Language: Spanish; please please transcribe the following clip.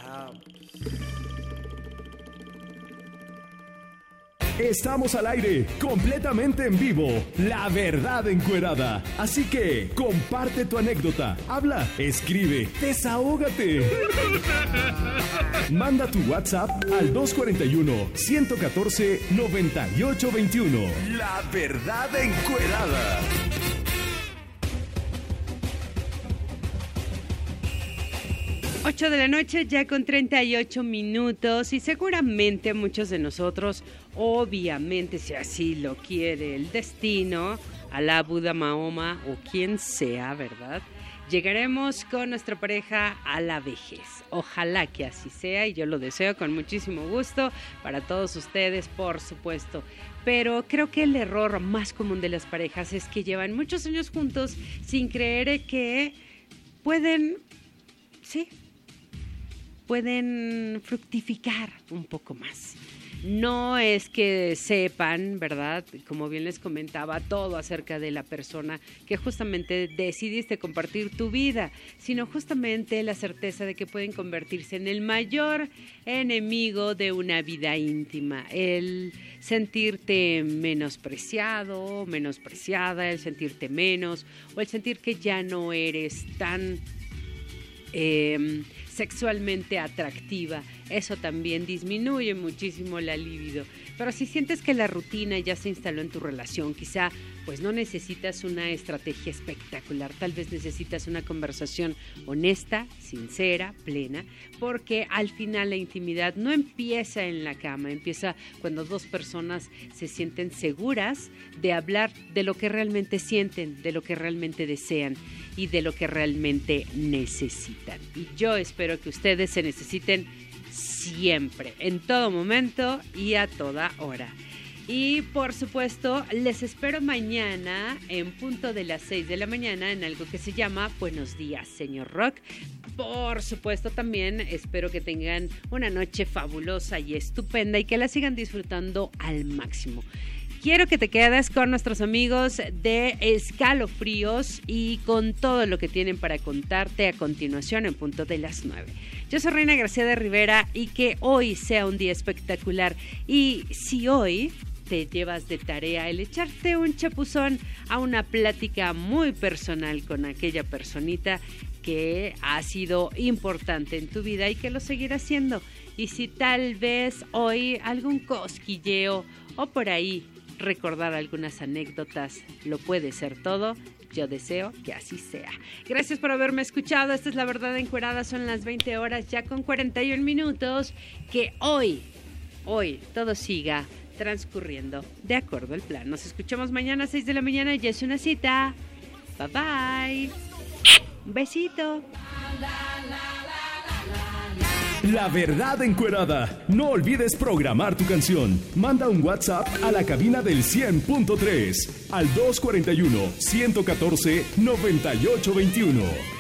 Estamos al aire, completamente en vivo, La Verdad Encuerada. Así que, comparte tu anécdota, habla, escribe, desahógate. Manda tu WhatsApp al 241-114-9821. La Verdad Encuerada. Ocho de la noche, ya con 38 minutos, y seguramente muchos de nosotros, obviamente, si así lo quiere el destino, Alá, Buda, Mahoma o quien sea, ¿verdad? Llegaremos con nuestra pareja a la vejez. Ojalá que así sea, y yo lo deseo con muchísimo gusto para todos ustedes, por supuesto. Pero creo que el error más común de las parejas es que llevan muchos años juntos sin creer que pueden fructificar un poco más. No es que sepan, ¿verdad? Como bien les comentaba, todo acerca de la persona que justamente decidiste compartir tu vida, sino justamente la certeza de que pueden convertirse en el mayor enemigo de una vida íntima. El sentirte menospreciado, menospreciada, el sentirte menos, o el sentir que ya no eres tan sexualmente atractiva. Eso también disminuye muchísimo la libido. Pero si sientes que la rutina ya se instaló en tu relación, quizá pues no necesitas una estrategia espectacular, tal vez necesitas una conversación honesta, sincera, plena, porque al final la intimidad no empieza en la cama, empieza cuando dos personas se sienten seguras de hablar de lo que realmente sienten, de lo que realmente desean y de lo que realmente necesitan. Y yo espero que ustedes se necesiten siempre, en todo momento y a toda hora. Y por supuesto, les espero mañana en punto de las 6 de la mañana en algo que se llama Buenos Días, Señor Rock. Por supuesto, también espero que tengan una noche fabulosa y estupenda y que la sigan disfrutando al máximo. Quiero que te quedes con nuestros amigos de Escalofríos y con todo lo que tienen para contarte a continuación en punto de las 9. Yo soy Reina Graciela Rivera y que hoy sea un día espectacular. Y si hoy te llevas de tarea el echarte un chapuzón a una plática muy personal con aquella personita que ha sido importante en tu vida y que lo seguirá siendo. Y si tal vez hoy algún cosquilleo o por ahí recordar algunas anécdotas lo puede ser todo, yo deseo que así sea. Gracias por haberme escuchado. Esta es La Verdad Encuerada. Son las 20 horas ya con 41 minutos. Que hoy todo siga transcurriendo de acuerdo al plan. Nos escuchamos mañana a 6 de la mañana. Ya es una cita. Bye bye. Un besito. La Verdad Encuerada. No olvides programar tu canción. Manda un WhatsApp a la cabina del 100.3 al 241-114-9821.